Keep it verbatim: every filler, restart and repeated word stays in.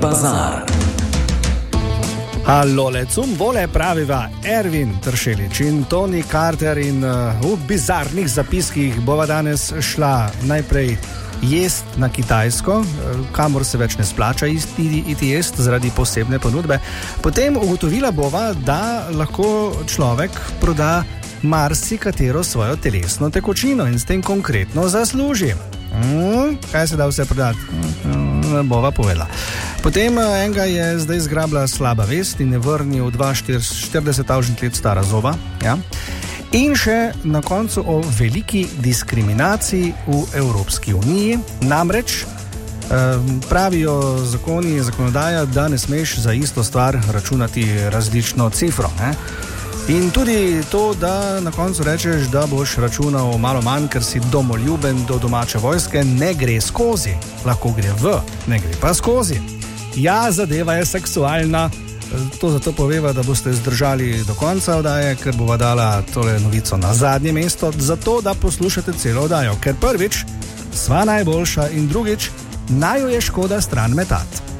bazar. Allole, cum vole praviva Ervin Tršelič in Tony Carter in uh, v bizarnih zapiskih bova danes šla najprej jest na Kitajsko, kamor se več ne splača iti, iti jest zaradi posebne ponudbe. Potem ugotovila bova, da lahko človek proda marsikatero svojo telesno tekočino in s tem konkretno zasluži. Hmm, kaj se da vse prodati? Hmm, bova povedala. Potem enega je zdaj zgrabila slaba vest in je vrnil dvainštirideset let stara zoba. Ja? In še na koncu o veliki diskriminaciji v Evropski uniji. Namreč pravijo zakoni, zakonodaja, da ne smeš za isto stvar računati različno cifro. Ne? In tudi to, da na koncu rečeš, da boš računal malo manj, ker si domoljuben do domače vojske, ne gre skozi. Lahko gre v, ne gre pa skozi. Ja, zadeva je seksualna. To zato poveva, da boste zdržali do konca oddaje, ker bova dala tole novico na zadnje mesto, zato da poslušate celo oddajo. Ker prvič, sva najboljša in drugič, naju je škoda stran metati.